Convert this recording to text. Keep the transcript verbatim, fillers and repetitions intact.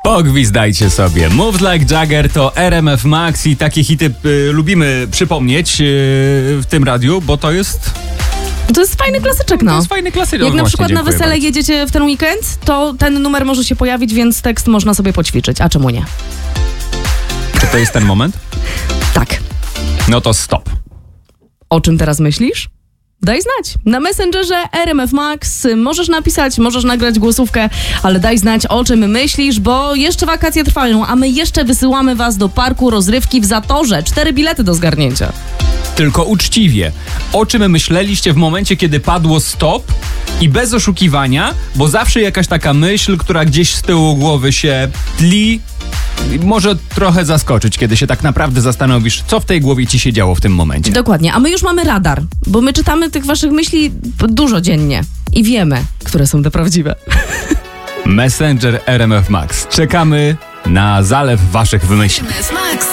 Pogwizdajcie sobie. Moves Like Jagger to R M F Max i takie hity y, lubimy przypomnieć y, w tym radiu, bo to jest... To jest fajny klasyczek, no. To jest fajny klasyczek. Jak O, na właśnie, przykład na dziękuję wesele bardzo. jedziecie w ten weekend, to ten numer może się pojawić, więc tekst można sobie poćwiczyć. A czemu nie? Czy to jest ten moment? Tak. No to stop. O czym teraz myślisz? Daj znać. Na Messengerze R M F Max możesz napisać, możesz nagrać głosówkę, ale daj znać, o czym myślisz, bo jeszcze wakacje trwają, a my jeszcze wysyłamy was do parku rozrywki w Zatorze. Cztery bilety do zgarnięcia. Tylko uczciwie. O czym myśleliście w momencie, kiedy padło stop i bez oszukiwania, bo zawsze jakaś taka myśl, która gdzieś z tyłu głowy się tli, może trochę zaskoczyć, kiedy się tak naprawdę zastanowisz, co w tej głowie ci się działo w tym momencie. Dokładnie, a my już mamy radar, bo my czytamy tych waszych myśli dużo dziennie i wiemy, które są te prawdziwe. Messenger R M F Max. Czekamy na zalew waszych wymyśleń.